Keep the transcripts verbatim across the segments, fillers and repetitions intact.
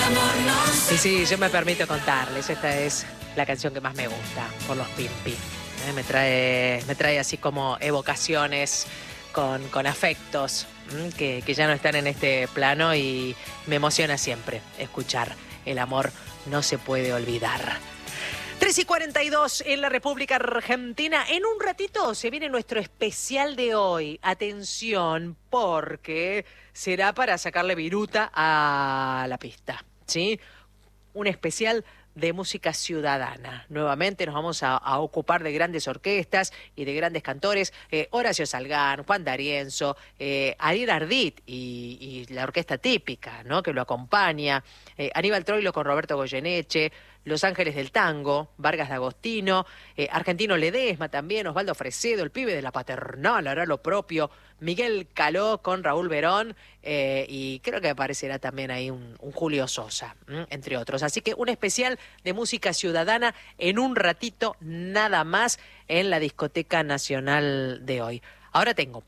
Y sí, yo me permito contarles, esta es la canción que más me gusta, por los Pimpi. ¿eh? Me trae, me trae así como evocaciones con, con afectos ¿m? que, que ya no están en este plano y me emociona siempre escuchar El amor no se puede olvidar. tres y cuarenta y dos en la República Argentina. En un ratito se viene nuestro especial de hoy. Atención, porque será para sacarle viruta a la pista, ¿sí? Un especial de música ciudadana. Nuevamente nos vamos a, a ocupar de grandes orquestas y de grandes cantores. Eh, Horacio Salgán, Juan D'Arienzo, eh, Ariel Ardit y, y la orquesta típica, ¿no? Que lo acompaña. Eh, Aníbal Troilo con Roberto Goyeneche. Los Ángeles del Tango, Vargas D'Agostino, eh, Argentino Ledesma también, Osvaldo Fresedo, el pibe de la Paternal hará lo propio, Miguel Caló con Raúl Verón eh, y creo que aparecerá también ahí un, un Julio Sosa, ¿m? entre otros. Así que un especial de música ciudadana en un ratito nada más en la Discoteca Nacional de hoy. Ahora tengo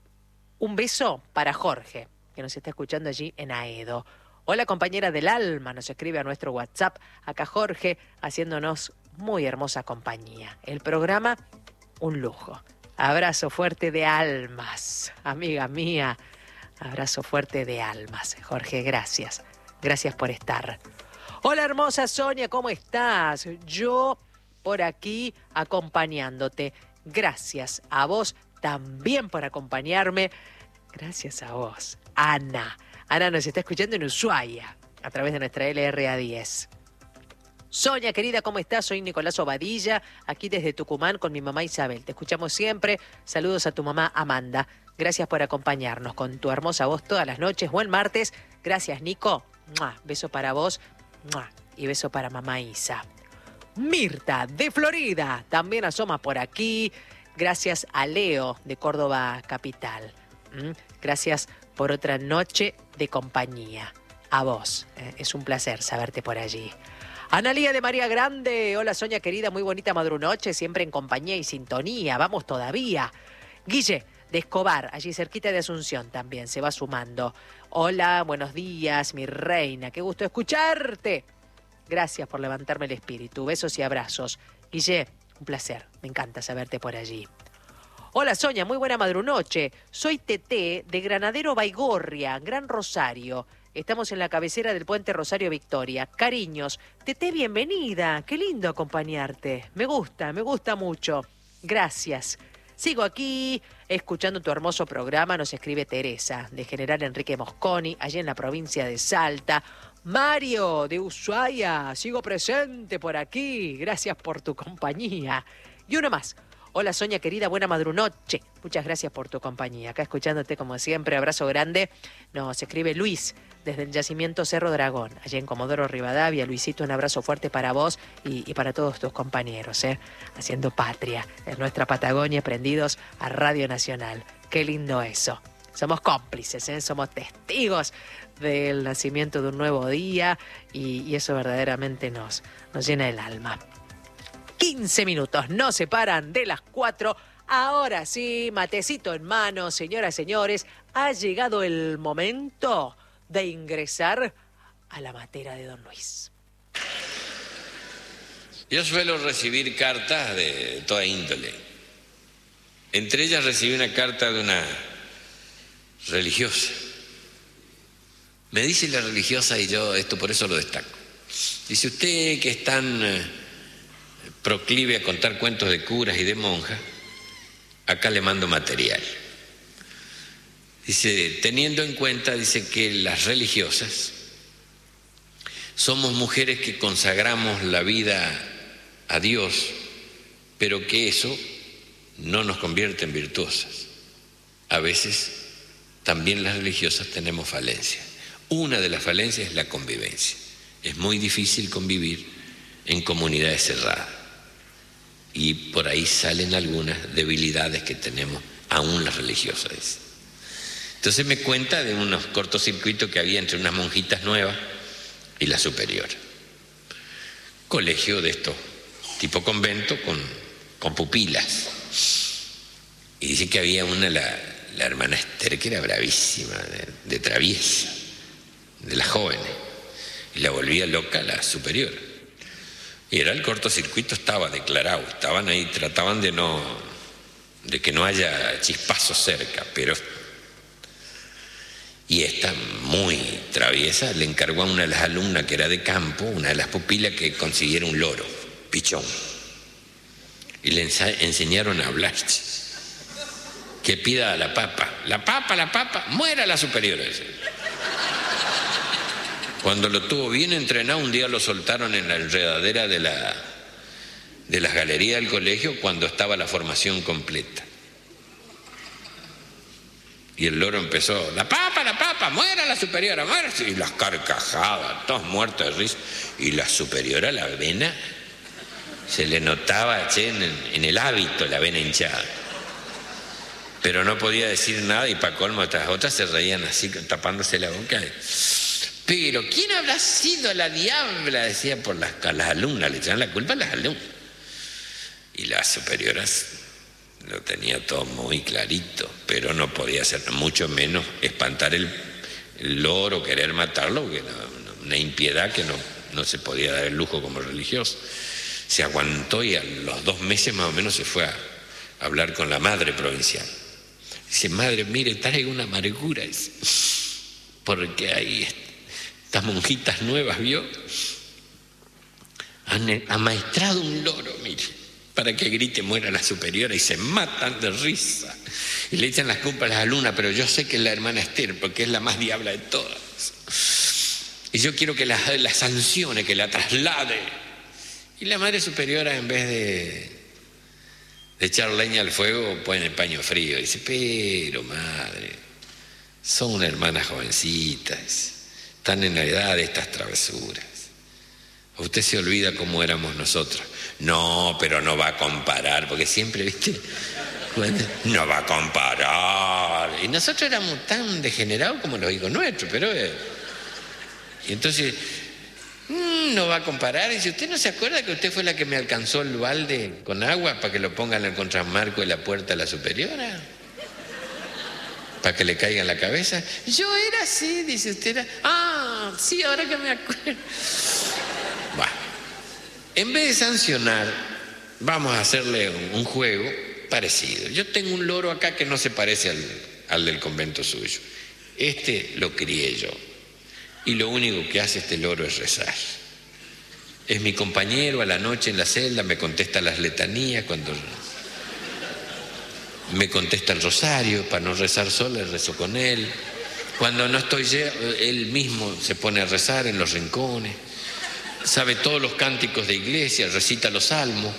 un beso para Jorge, que nos está escuchando allí en Aedo. Hola, compañera del alma, nos escribe a nuestro WhatsApp. Acá Jorge, haciéndonos muy hermosa compañía. El programa, un lujo. Abrazo fuerte de almas, amiga mía. Abrazo fuerte de almas. Jorge, gracias. Gracias por estar. Hola, hermosa Sonia, ¿cómo estás? Yo por aquí acompañándote. Gracias a vos también por acompañarme. Gracias a vos, Ana. Ana nos está escuchando en Ushuaia, a través de nuestra L R A diez. Sonia, querida, ¿cómo estás? Soy Nicolás Obadilla, aquí desde Tucumán con mi mamá Isabel. Te escuchamos siempre. Saludos a tu mamá Amanda. Gracias por acompañarnos con tu hermosa voz todas las noches. Buen martes. Gracias, Nico. ¡Mua! Beso para vos. ¡Mua! Y beso para mamá Isa. Mirta, de Florida, también asoma por aquí. Gracias a Leo, de Córdoba Capital. ¿Mm? Gracias por otra noche de compañía. A vos, eh, es un placer saberte por allí. Analía de María Grande, hola Sonia querida, muy bonita madrunoche, siempre en compañía y sintonía, vamos todavía. Guille, de Escobar, allí cerquita de Asunción también, se va sumando. Hola, buenos días, mi reina, qué gusto escucharte. Gracias por levantarme el espíritu, besos y abrazos. Guille, un placer, me encanta saberte por allí. Hola Sonia, muy buena madrunoche. Soy Teté de Granadero Baigorria, Gran Rosario. Estamos en la cabecera del puente Rosario Victoria. Cariños, Teté, bienvenida. Qué lindo acompañarte. Me gusta, me gusta mucho. Gracias. Sigo aquí escuchando tu hermoso programa. Nos escribe Teresa, de General Enrique Mosconi, allí en la provincia de Salta. Mario, de Ushuaia, sigo presente por aquí. Gracias por tu compañía. Y uno más. Hola Sonia querida, buena madrunoche. Muchas gracias por tu compañía. Acá escuchándote como siempre, abrazo grande. Nos escribe Luis desde el yacimiento Cerro Dragón, allí en Comodoro Rivadavia. Luisito, un abrazo fuerte para vos y, y para todos tus compañeros, ¿eh? Haciendo patria en nuestra Patagonia, prendidos a Radio Nacional. Qué lindo eso. Somos cómplices, ¿eh? Somos testigos del nacimiento de un nuevo día y, y eso verdaderamente nos, nos llena el alma. quince minutos nos separan de las cuatro. Ahora sí, matecito en mano, señoras y señores, ha llegado el momento de ingresar a la matera de Don Luis. Yo suelo recibir cartas de toda índole. Entre ellas recibí una carta de una religiosa. Me dice la religiosa, y yo esto por eso lo destaco. Dice: usted que es tan eh, proclive a contar cuentos de curas y de monjas, acá le mando material. Dice, teniendo en cuenta, dice que las religiosas somos mujeres que consagramos la vida a Dios, pero que eso no nos convierte en virtuosas. A veces también las religiosas tenemos falencias. Una de las falencias es la convivencia. Es muy difícil convivir en comunidades cerradas. Y por ahí salen algunas debilidades que tenemos, aún las religiosas. Entonces me cuenta de unos cortocircuitos que había entre unas monjitas nuevas y la superior. Colegio de esto, tipo convento, con, con pupilas. Y dice que había una, la, la hermana Esther, que era bravísima, de, de traviesa, de las jóvenes. y la volvía loca la superiora. Y era el cortocircuito, estaba declarado, estaban ahí, trataban de no, de que no haya chispazos cerca, pero... Y esta, muy traviesa, le encargó a una de las alumnas que era de campo, una de las pupilas, que consiguiera un loro, pichón. Y le enseñaron a hablar. Que pida a la papa, la papa, la papa, muera la superiora. Cuando lo tuvo bien entrenado, un día lo soltaron en la enredadera de, la, de las galerías del colegio cuando estaba la formación completa. Y el loro empezó, la papa, la papa, muera la superiora, muera. Y las carcajadas, todos muertos de risa. Y la superiora, la vena, se le notaba, che, en, en el hábito la vena hinchada. Pero no podía decir nada y para colmo otras otras se reían así, tapándose la boca. Pero ¿quién habrá sido la diabla? Decía por las, a las alumnas, le echaban la culpa a las alumnas. Y las superioras lo tenía todo muy clarito, pero no podía hacer, mucho menos espantar el, el loro, querer matarlo, porque no, no, una impiedad que no, no se podía dar el lujo como religioso. Se aguantó y a los dos meses más o menos se fue a, a hablar con la madre provincial. Dice, madre, mire, trae una amargura, dice, porque ahí estas monjitas nuevas, ¿vio? Han amaestrado un loro, mire, para que grite muera la superiora, y se matan de risa. Y le echan las culpas a las alumnas, pero yo sé que es la hermana Esther, porque es la más diabla de todas. Y yo quiero que la, la sancione, que la traslade. Y la madre superiora, en vez de, de echar leña al fuego, pone el paño frío. Y dice, pero madre, son unas hermanas jovencitas, están en la edad de estas travesuras. Usted se olvida cómo éramos nosotros. No, pero no va a comparar, porque siempre, ¿viste? No va a comparar. Y nosotros éramos tan degenerados como los hijos nuestros, pero... Eh. Y entonces, mmm, no va a comparar. Y si usted no se acuerda que usted fue la que me alcanzó el balde con agua para que lo pongan en el contramarco de la puerta de la superiora, para que le caiga en la cabeza. Yo era así, dice usted. Era... Ah, sí, ahora que me acuerdo. Bueno, en vez de sancionar, vamos a hacerle un, un juego parecido. Yo tengo un loro acá que no se parece al, al del convento suyo. Este lo crié yo. Y lo único que hace este loro es rezar. Es mi compañero a la noche en la celda, me contesta las letanías, cuando me contesta el rosario, para no rezar sola, rezo con él. Cuando no estoy yo, él mismo se pone a rezar en los rincones. Sabe todos los cánticos de iglesia, recita los salmos.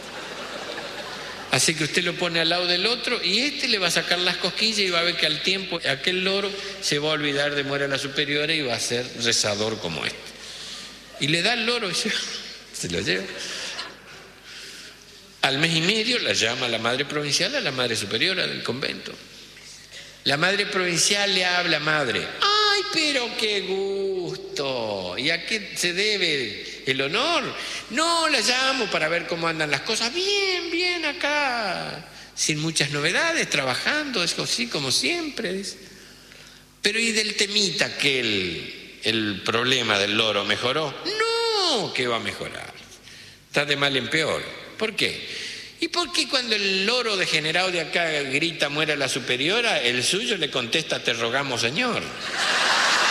Así que usted lo pone al lado del otro y este le va a sacar las cosquillas y va a ver que al tiempo aquel loro se va a olvidar de muera la superiora y va a ser rezador como este. Y le da el loro y se, se lo lleva. Al mes y medio la llama la madre provincial a la madre superiora del convento. La madre provincial le habla, madre. ¡Ay, pero qué gusto! ¿Y a qué se debe el honor? No, la llamo para ver cómo andan las cosas. Bien, bien acá. Sin muchas novedades, trabajando, es así como siempre. Dice. Pero ¿y del temita que el, el problema del loro mejoró? No, ¿qué va a mejorar? Está de mal en peor. ¿Por qué? ¿Y por qué cuando el loro degenerado de acá grita muera la superiora, el suyo le contesta te rogamos, señor?